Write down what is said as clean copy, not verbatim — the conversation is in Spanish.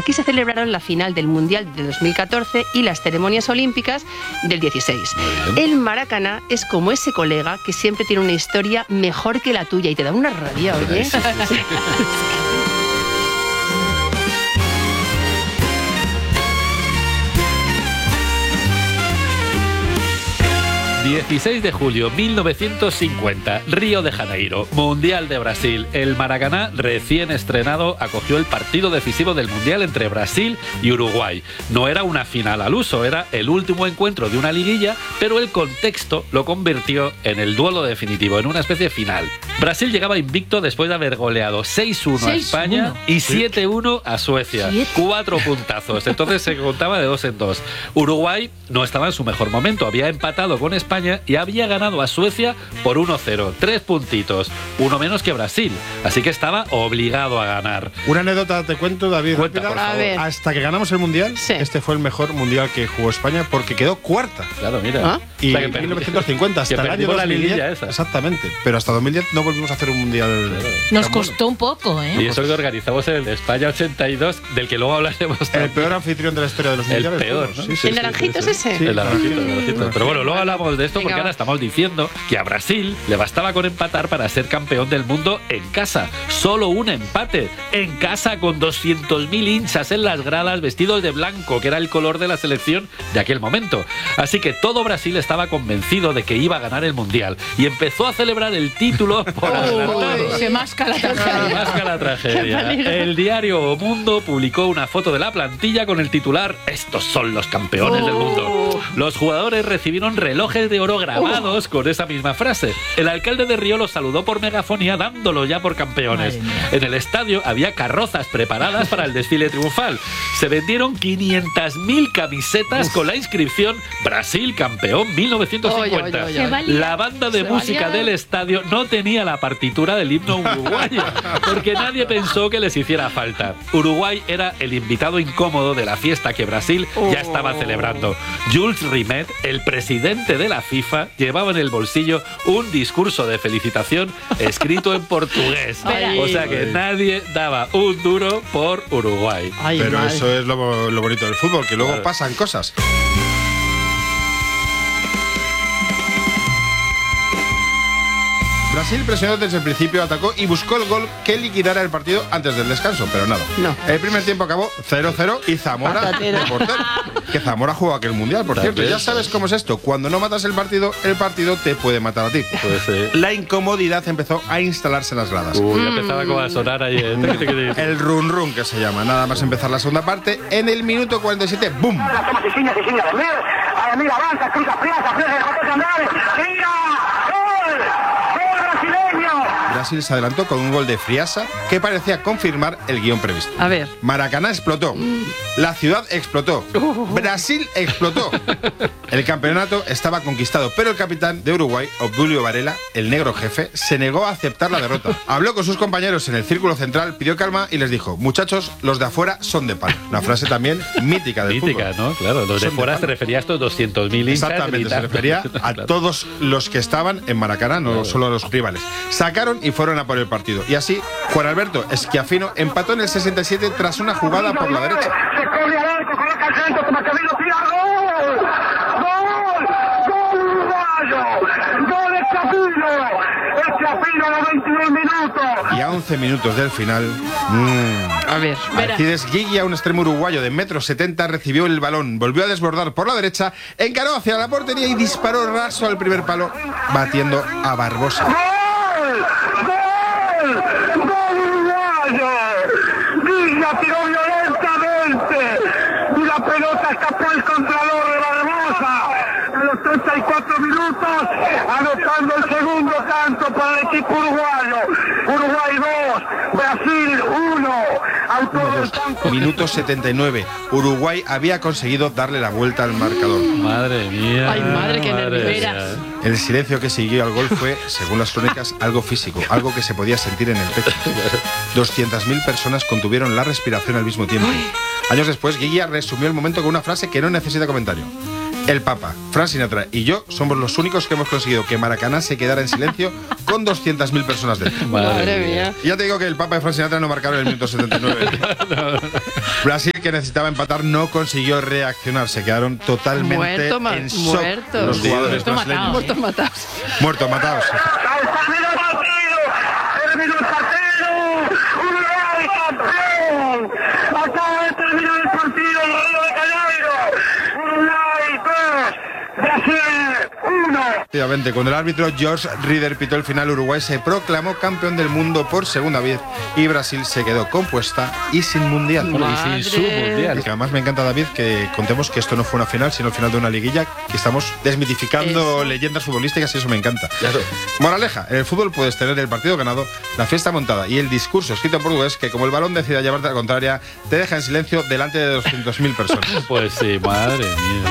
Aquí se celebraron la final del Mundial de 2014 y las ceremonias olímpicas del 16. El Maracaná es como ese colega que siempre tiene una historia mejor que la tuya y te da una rabia, oye. 16 de julio 1950, Río de Janeiro, Mundial de Brasil. El Maracaná, recién estrenado, acogió el partido decisivo del Mundial entre Brasil y Uruguay. No era una final al uso, era el último encuentro de una liguilla, pero el contexto lo convirtió en el duelo definitivo, en una especie de final. Brasil llegaba invicto después de haber goleado 6-1 a España y 7-1 a Suecia. 4 puntazos, entonces se contaba de 2 en 2. Uruguay no estaba en su mejor momento, había empatado con España y había ganado a Suecia por 1-0, 3 puntitos, uno menos que Brasil, así que estaba obligado a ganar. Una anécdota te cuento, David. Cuenta, por favor. Hasta que ganamos el Mundial, Sí. este fue el mejor Mundial que jugó España porque quedó cuarta. Claro, mira. ¿Ah? Y O sea, que en 1950 hasta que el año perdimos la 2010, liguilla esa. exactamente, pero hasta 2010 no volvimos a hacer un Mundial. Nos tan costó un poco, Y eso que organizamos en el España 82, del que luego hablaremos bueno. El también. peor anfitrión de la historia de los El Mundiales. peor, fuimos. ¿no? Sí, ¿El naranjito es ese? Sí. El naranjito, el naranjito. Pero bueno, luego hablamos de esto Venga, porque ahora va. estamos diciendo que a Brasil le bastaba con empatar para ser campeón del mundo en casa. Solo un empate en casa con 200.000 hinchas en las gradas vestidos de blanco, que era el color de la selección de aquel momento. Así que todo Brasil estaba convencido de que iba a ganar el Mundial y empezó a celebrar el título por adelantado. Se masca la tragedia. Más que la tragedia. El diario O Mundo publicó una foto de la plantilla con el titular: "Estos son los campeones del mundo". Los jugadores recibieron relojes de oro grabados con esa misma frase. El alcalde de Río los saludó por megafonía dándolo ya por campeones. En el estadio había carrozas preparadas para el desfile triunfal. Se vendieron 500.000 camisetas con la inscripción "Brasil campeón 1950". Oye, oye, oye. La banda de música del estadio no tenía la partitura del himno uruguayo, porque nadie pensó que les hiciera falta. Uruguay era el invitado incómodo de la fiesta que Brasil ya estaba celebrando. Jules Rimet, el presidente de la FIFA, llevaba en el bolsillo un discurso de felicitación escrito en portugués. Ay. O sea que nadie daba un duro por Uruguay. Ay, Pero madre. eso es lo bonito del fútbol, que luego Claro. pasan cosas. Brasil presionó desde el principio, atacó y buscó el gol que liquidara el partido antes del descanso, pero nada. No. El primer tiempo acabó 0-0 y Zamora Patatero. de portero. Que Zamora jugó aquel mundial, por cierto. También. Ya sabes cómo es esto. Cuando no matas el partido te puede matar a ti. Pues La incomodidad empezó a instalarse en las gradas. ya empezaba como a sonar ahí. El run run que se llama. Nada más empezar la segunda parte, en el minuto 47, ¡boom! Mira, avanza, cruza, Friasa, ¡tira! ¡Gol! ¡Gol brasileño! Brasil se adelantó con un gol de Friasa que parecía confirmar el guión previsto. A ver. Maracaná explotó. La ciudad explotó. Brasil explotó. El campeonato estaba conquistado, pero el capitán de Uruguay, Obdulio Varela, el negro jefe, se negó a aceptar la derrota. Habló con sus compañeros en el círculo central, pidió calma y les dijo: muchachos, los de afuera son de palo. Una frase también mítica del Mítica, fútbol. ¿no? Claro, los de Son fuera de se refería a estos 200.000 hinchas. Exactamente, se gritando. refería a Claro. todos los que estaban en Maracaná, no solo a los rivales. Sacaron y fueron a por el partido. Y así, Juan Alberto Schiaffino empató en el 67 tras una jugada por la derecha. Se corre al arco, coloca el centro, toma camino, tira, ¡gol! ¡Gol! ¡Gol uruguayo! ¡Gol Schiaffino a los 22 minutos! Y a 11 minutos del final, A ver. Alcides Guigui, un extremo uruguayo de 1,70 m, recibió el balón, volvió a desbordar por la derecha, encaró hacia la portería y disparó raso al primer palo, batiendo a Barbosa. ¡Gol! ¡Gol! ¡Gol uruguayo! Villa tiró violentamente y la pelota escapó al contralor de Barbosa. A los 34 minutos, anotando el segundo tanto para el equipo uruguayo. Uruguay 2, Brasil 1. Autor del tanto. Minuto 79. Uruguay había conseguido darle la vuelta al marcador. Madre mía. Ay, madre, qué nervios. mía. El silencio que siguió al gol fue, según las crónicas, algo físico, algo que se podía sentir en el pecho. 200.000 personas contuvieron la respiración al mismo tiempo. Años después, Guilla resumió el momento con una frase que no necesita comentario. El Papa, Frank Sinatra y yo somos los únicos que hemos conseguido que Maracaná se quedara en silencio con 200.000 personas dentro. Madre mía. Y ya te digo que el Papa y Frank Sinatra no marcaron el minuto 79. Brasil, que necesitaba empatar, no consiguió reaccionar. Se quedaron totalmente en shock los jugadores brasileños. Muertos matados. Muertos matados. ¡Terminó el partido! ¡Terminó el partido! ¡Uruguay campeón! Acaba de terminar el partido en Río de Janeiro. Uruguay 2, Brasil 1. Efectivamente, cuando el árbitro George Rieder pitó el final, Uruguay se proclamó campeón del mundo por segunda vez y Brasil se quedó compuesta y sin mundial. Y sin su mundial. Y que además me encanta, David, que contemos que esto no fue una final, sino el final de una liguilla, que estamos desmitificando leyendas futbolísticas y eso me encanta. Claro. Moraleja, en el fútbol puedes tener el partido ganado, la fiesta montada y el discurso escrito en portugués que, como el balón decida llevarte a la contraria, te deja en silencio delante de 200.000 personas. Pues sí, madre mía.